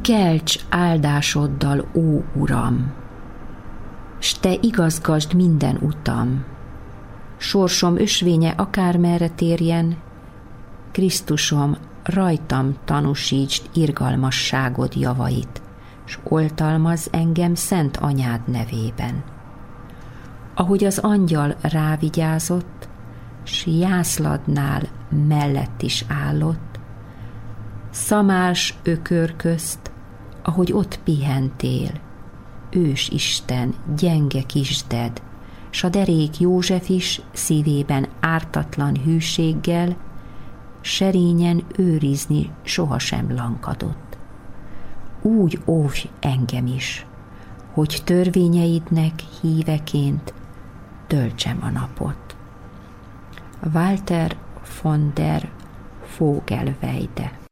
Kelts áldásoddal, ó Uram, s te igazgasd minden utam. Sorsom ösvénye akármerre térjen, Krisztusom, rajtam tanúsítsd irgalmasságod javait, s oltalmazz engem Szent Anyád nevében. Ahogy az angyal rávigyázott, s jászladnál mellett is állott, szamás ökör közt, ahogy ott pihentél, ős Isten, gyenge kisded, s a derék József is szívében ártatlan hűséggel, serényen őrizni sohasem lankadott. Úgy óvj engem is, hogy törvényeidnek híveként töltsem a napot. Walter von der Vogelweide.